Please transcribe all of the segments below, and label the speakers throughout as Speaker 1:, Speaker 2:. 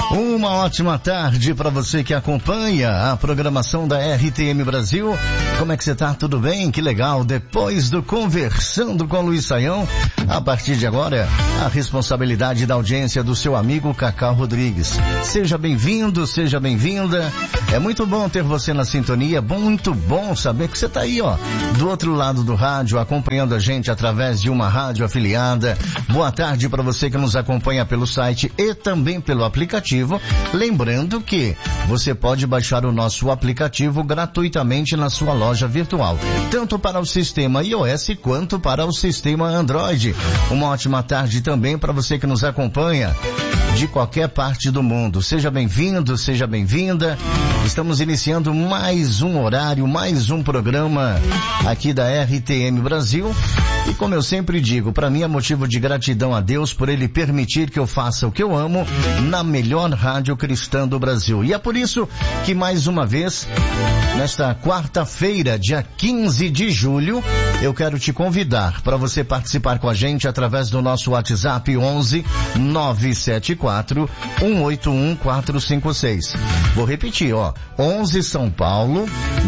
Speaker 1: Uma ótima tarde para você que acompanha a programação da RTM Brasil. Como é que você tá? Tudo bem? Que legal. Depois do Conversando com Luiz Saião, a partir de agora, a responsabilidade da audiência do seu amigo Cacau Rodrigues. Seja bem-vindo, seja bem-vinda. É muito bom ter você na sintonia, muito bom saber que você tá aí, ó, do outro lado do rádio, acompanhando a gente através de uma rádio afiliada. Boa tarde para você que nos acompanha pelo site e também pelo aplicativo. Lembrando que você pode baixar o nosso aplicativo gratuitamente na sua loja virtual, tanto para o sistema iOS quanto para o sistema Android. Uma ótima tarde também para você que nos acompanha de qualquer parte do mundo. Seja bem-vindo, seja bem-vinda. Estamos iniciando mais um horário, mais um programa aqui da RTM Brasil. E como eu sempre digo, para mim é motivo de gratidão a Deus por Ele permitir que eu faça o que eu amo na melhor rádio cristã do Brasil. E é por isso que mais uma vez, nesta quarta-feira, dia 15 de julho, eu quero te convidar para você participar com a gente através do nosso WhatsApp 11 974 181 456. Vou repetir, ó, 11 São Paulo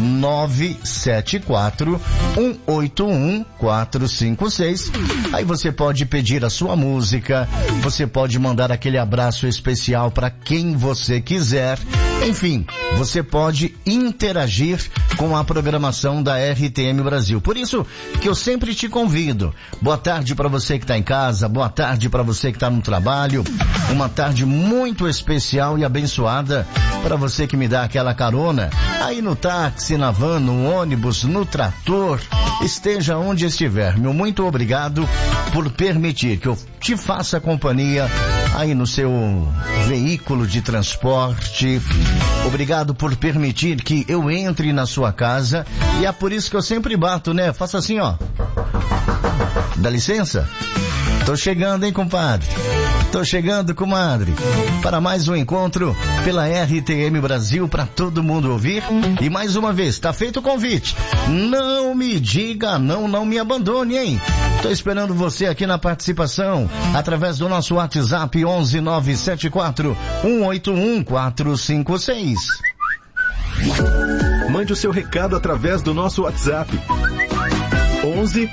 Speaker 1: 974 181 456. Aí você pode pedir a sua música, você pode mandar aquele abraço especial para quem você quiser. Enfim, você pode interagir com a programação da RTM Brasil. Por isso que eu sempre te convido. Boa tarde para você que está em casa, boa tarde para você que está no trabalho. Uma tarde muito especial e abençoada para você que me dá aquela carona aí no táxi, na van, no ônibus, no trator, esteja onde estiver. Meu muito obrigado por permitir que eu te faça companhia aí no seu veículo de transporte. Obrigado por permitir que eu entre na sua casa. E é por isso que eu sempre bato, né? Faço assim, ó. Dá licença? Tô chegando, hein, compadre? Tô chegando, comadre, para mais um encontro pela RTM Brasil para todo mundo ouvir. E mais uma vez, tá feito o convite. Não me diga não, não me abandone, hein? Tô esperando você aqui na participação através do nosso WhatsApp 11 974 181 456.
Speaker 2: Mande o seu recado através do nosso WhatsApp 11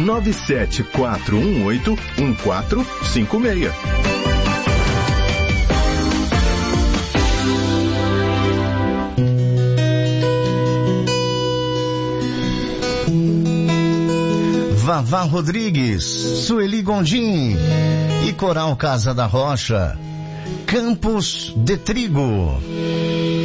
Speaker 2: 97418 1456.
Speaker 1: Vavá Rodrigues, Sueli Gondim e Coral Casa da Rocha, Campos de Trigo.